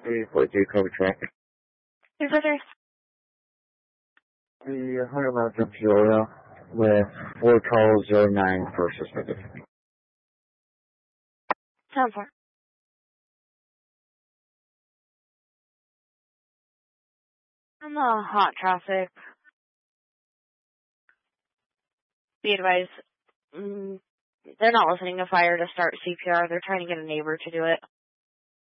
342 cover traffic. Hey, brother. The 100 mile jump Peoria with 4 calls 09 for suspected. Sounds far. On the hot traffic, be advised, they're not listening to fire to start CPR. They're trying to get a neighbor to do it.